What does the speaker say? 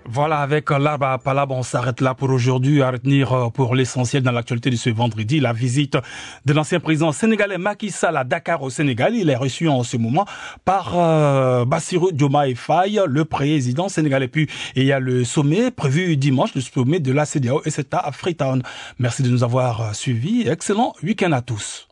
Voilà, avec l'Arba Palab, on s'arrête là pour aujourd'hui. À retenir pour l'essentiel dans l'actualité de ce vendredi, la visite de l'ancien président sénégalais Macky Sall à Dakar au Sénégal. Il est reçu en ce moment par Bassirou Diomaye Faye, le président sénégalais. Puis il y a le sommet prévu dimanche, le sommet de la CEDEAO, et c'est à Freetown. Merci de nous avoir suivis. Excellent week-end à tous.